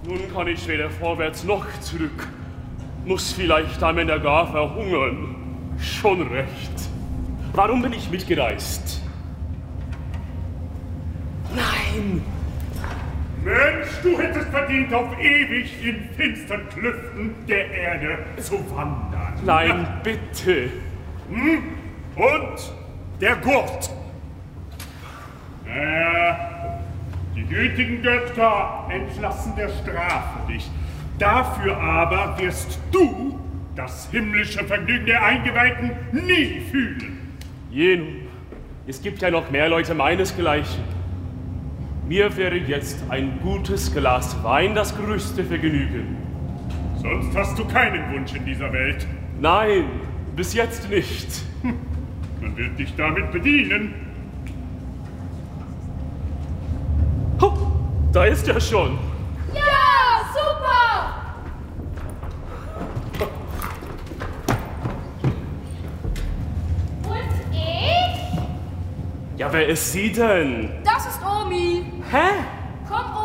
Nun kann ich weder vorwärts noch zurück. Muss vielleicht am Ende gar verhungern. Schon recht. Warum bin ich mitgereist? Nein! Mensch, du hättest verdient, auf ewig in finstern Klüften der Erde zu wandern. Nein, bitte. Und der Gurt. Die gütigen Götter entlassen der Strafe dich. Dafür aber wirst du das himmlische Vergnügen der Eingeweihten nie fühlen. Je nun, es gibt ja noch mehr Leute meinesgleichen. Mir wäre jetzt ein gutes Glas Wein das größte Vergnügen. Sonst hast du keinen Wunsch in dieser Welt. Nein, bis jetzt nicht. Man wird dich damit bedienen. Oh, da ist er schon. Ja, super! Und ich? Ja, wer ist sie denn? Das ist Omi. Hä? Komm,